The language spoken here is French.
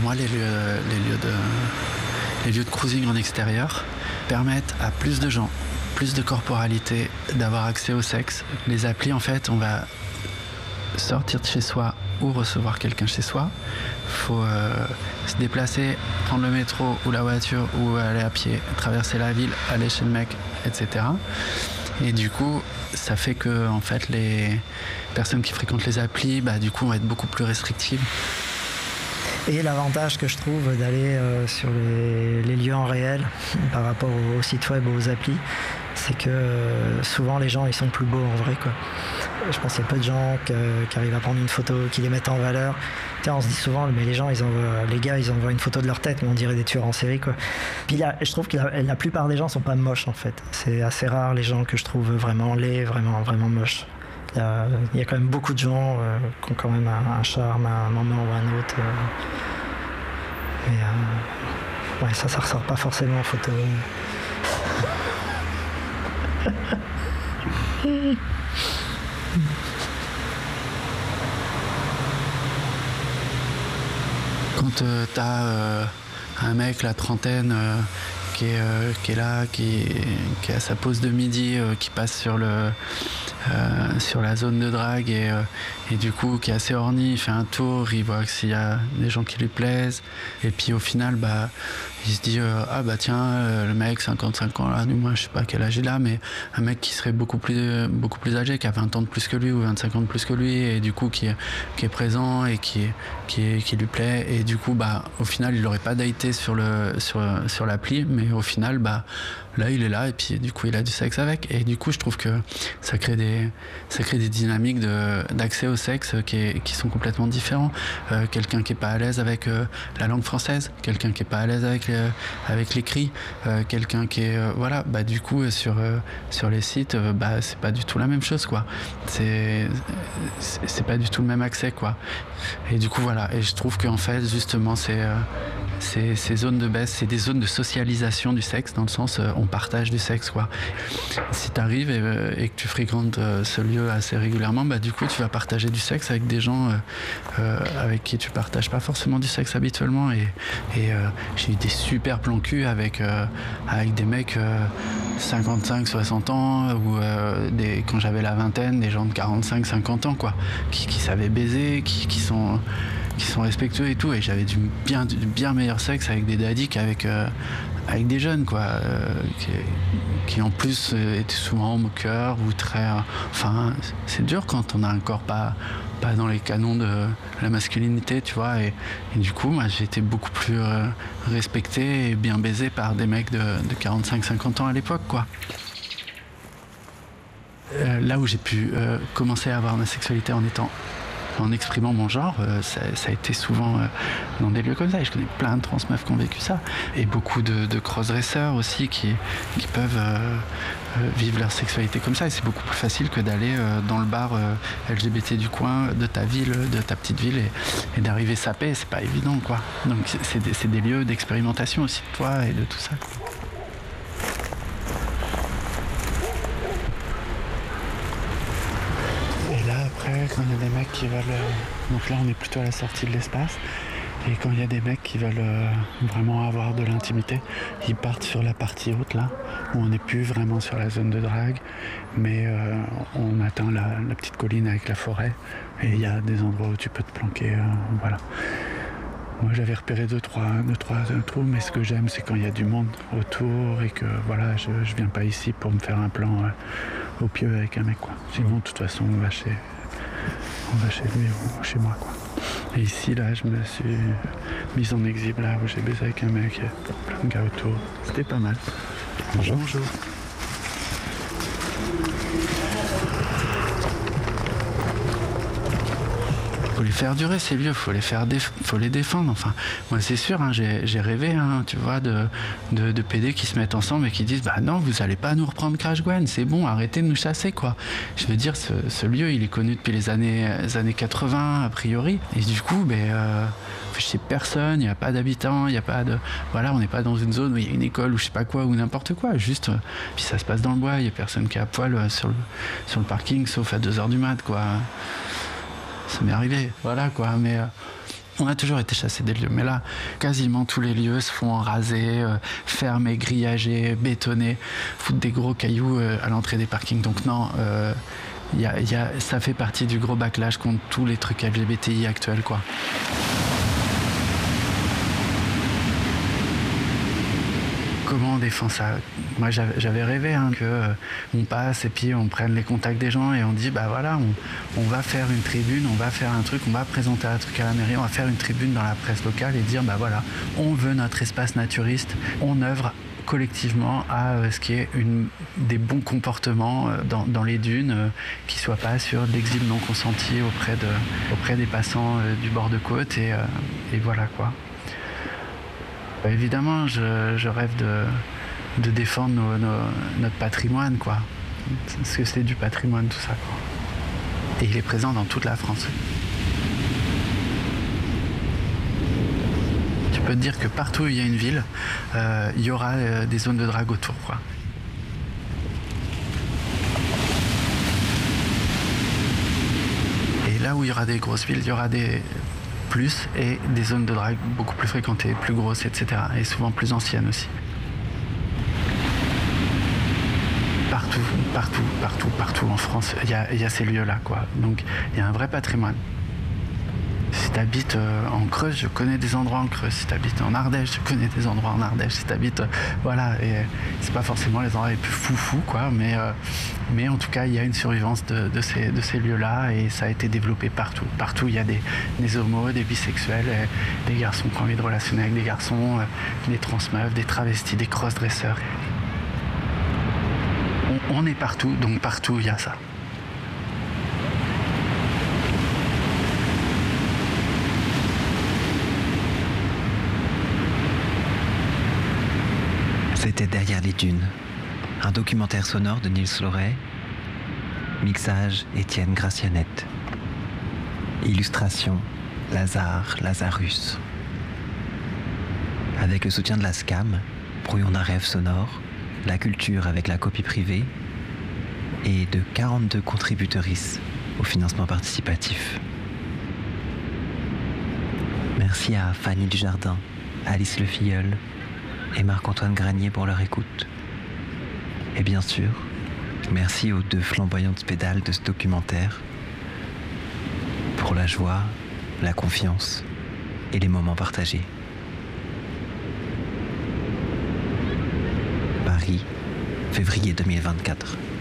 moi, les lieux de cruising en extérieur permettent à plus de gens, plus de corporalité, d'avoir accès au sexe. Les applis, en fait, on va sortir de chez soi ou recevoir quelqu'un chez soi. Il faut se déplacer, prendre le métro ou la voiture ou aller à pied, traverser la ville, aller chez le mec, etc. Et du coup, ça fait que en fait, les personnes qui fréquentent les applis, du coup, vont être beaucoup plus restrictives. Et l'avantage que je trouve d'aller sur les lieux en réel par rapport aux sites web ou aux applis, c'est que souvent les gens ils sont plus beaux en vrai, quoi. Je pense qu'il y a peu de gens qui arrivent à prendre une photo, qui les mettent en valeur. Tiens, on se dit souvent, mais les gens, les gars, ils envoient une photo de leur tête, mais on dirait des tueurs en série, quoi. Puis là, je trouve que la plupart des gens sont pas moches, en fait. C'est assez rare les gens que je trouve vraiment laids, vraiment, vraiment moches. Il y a quand même beaucoup de gens qui ont quand même un charme à un moment ou à un autre. Mais ouais, ça ressort pas forcément en photo. Quand t'as un mec, la trentaine, qui est là, qui est à sa pause de midi, qui passe sur la zone de drague et du coup qui est assez horny, il fait un tour, il voit s'il y a des gens qui lui plaisent et puis au final il se dit tiens, le mec 55 ans là, du moins je sais pas quel âge il a, mais un mec qui serait beaucoup plus âgé, qui a 20 ans de plus que lui ou 25 ans de plus que lui et du coup qui est présent et qui lui plaît et du coup au final il l'aurait pas daté sur l'appli, mais au final là il est là et puis du coup il a du sexe avec et du coup je trouve que ça crée des dynamiques d'accès au sexe qui sont complètement différents. Quelqu'un qui est pas à l'aise avec la langue française, quelqu'un qui est pas à l'aise avec l'écrit, quelqu'un qui est du coup sur les sites c'est pas du tout la même chose, quoi. C'est pas du tout le même accès, quoi. Et du coup voilà, et je trouve qu'en fait justement ces zones de baisse, c'est des zones de socialisation du sexe, dans le sens on partage du sexe, quoi. Si t'arrives et que tu fréquentes ce lieu assez régulièrement, du coup tu vas partager du sexe avec des gens avec qui tu partages pas forcément du sexe habituellement et j'ai eu des super plans cul avec des mecs 55-60 ans ou quand j'avais la vingtaine, des gens de 45-50 ans, quoi, qui savaient baiser, qui sont respectueux et tout, et j'avais du bien meilleur sexe avec des daddies qu'avec des jeunes, quoi, qui en plus étaient souvent moqueurs ou très... c'est dur quand on a un corps pas dans les canons de la masculinité, tu vois, et du coup, moi, j'ai été beaucoup plus respecté et bien baisé par des mecs de 45-50 ans à l'époque, quoi. Là où j'ai pu commencer à avoir ma sexualité en exprimant mon genre, ça a été souvent dans des lieux comme ça. Et je connais plein de transmeufs qui ont vécu ça. Et beaucoup de cross-dresseurs aussi qui peuvent vivre leur sexualité comme ça. Et c'est beaucoup plus facile que d'aller dans le bar LGBT du coin, de ta ville, de ta petite ville, et d'arriver sapé. C'est pas évident, quoi. Donc c'est des lieux d'expérimentation aussi de toi et de tout ça, quoi. Quand il y a des mecs qui veulent... Donc là, on est plutôt à la sortie de l'espace. Et quand il y a des mecs qui veulent vraiment avoir de l'intimité, ils partent sur la partie haute, là, où on n'est plus vraiment sur la zone de drague, mais on atteint la petite colline avec la forêt. Et il y a des endroits où tu peux te planquer, voilà. Moi, j'avais repéré deux, trois trous, mais ce que j'aime, c'est quand il y a du monde autour et que, voilà, je viens pas ici pour me faire un plan au pieu avec un mec, quoi. Sinon, de toute façon, on va chez lui ou chez moi, quoi. Et ici, là, je me suis mise en exhibe, là, où j'ai baisé avec un mec, plein de gars autour. C'était pas mal. Bonjour. Faut les faire durer, ces lieux, faut les défendre. Enfin, moi c'est sûr, hein, j'ai rêvé, hein, tu vois, de PD qui se mettent ensemble et qui disent non, vous allez pas nous reprendre Crash Gwen, c'est bon, arrêtez de nous chasser, quoi. Je veux dire, ce lieu, il est connu depuis les années 80 a priori, et du coup, je sais personne, il n'y a pas d'habitants, il n'y a pas de... Voilà, on n'est pas dans une zone où il y a une école ou je sais pas quoi, ou n'importe quoi, juste... Puis ça se passe dans le bois, il n'y a personne qui est à poil sur le parking, sauf à 2h du mat, quoi. Ça m'est arrivé, voilà, quoi, mais... On a toujours été chassés des lieux, mais là, quasiment tous les lieux se font raser, fermer, grillager, bétonner, foutre des gros cailloux à l'entrée des parkings. Donc non, ça fait partie du gros backlash contre tous les trucs LGBTI actuels, quoi. Comment on défend ça? Moi, j'avais rêvé qu'on passe et puis on prenne les contacts des gens et on dit, bah voilà, on va faire une tribune, on va faire un truc, on va présenter un truc à la mairie, on va faire une tribune dans la presse locale et dire, bah voilà, on veut notre espace naturiste, on œuvre collectivement à ce qui est des bons comportements dans les dunes, qui ne soient pas sur de l'exil non consenti auprès des passants du bord de côte et voilà quoi. Évidemment, je rêve de défendre notre patrimoine, quoi. Parce que c'est du patrimoine, tout ça, quoi. Et il est présent dans toute la France. Je peux te dire que partout où il y a une ville, il y aura des zones de drague autour, quoi. Et là où il y aura des grosses villes, il y aura des zones de drague beaucoup plus fréquentées, plus grosses, etc. Et souvent plus anciennes aussi. Partout en France, il y a ces lieux-là, quoi. Donc il y a un vrai patrimoine. Si tu habites en Creuse, je connais des endroits en Creuse. Si tu habites en Ardèche, je connais des endroits en Ardèche. Si tu habites, voilà, et c'est pas forcément les endroits les plus foufou, quoi, mais en tout cas, il y a une survivance de ces lieux-là et ça a été développé partout. Partout, il y a des homos, des bisexuels, des garçons qui ont envie de relationner avec des garçons, des transmeufs, des travestis, des cross-dresseurs. On est partout, donc partout, il y a ça. C'était Derrière les dunes, un documentaire sonore de Nils Loret, mixage Étienne Gracianette, illustration Lazarus. Avec le soutien de la SCAM, Brouillon d'un rêve sonore, la culture avec la copie privée et de 42 contributrices au financement participatif. Merci à Fanny Dujardin, Alice Le Filleul et Marc-Antoine Granier pour leur écoute. Et bien sûr, merci aux 2 flamboyantes pédales de ce documentaire pour la joie, la confiance et les moments partagés. Paris, février 2024.